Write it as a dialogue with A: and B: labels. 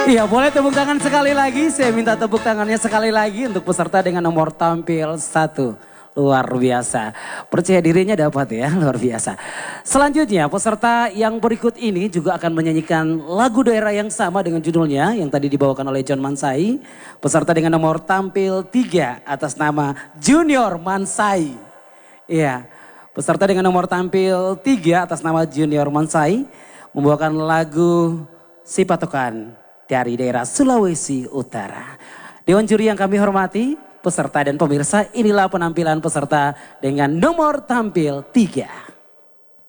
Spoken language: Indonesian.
A: Iya, boleh tepuk tangan sekali lagi. Saya minta tepuk tangannya sekali lagi untuk peserta dengan nomor tampil 1. Luar biasa. Percaya dirinya dapat ya, luar biasa. Selanjutnya peserta yang berikut ini juga akan menyanyikan lagu daerah yang sama dengan judulnya yang tadi dibawakan oleh John Mansai. Peserta dengan nomor tampil 3 atas nama Junior Mansai. Iya, peserta dengan nomor tampil 3 atas nama Junior Mansai membawakan lagu Si Patokan dari daerah Sulawesi Utara. Dewan juri yang kami hormati, peserta dan pemirsa, inilah penampilan peserta dengan nomor tampil 3.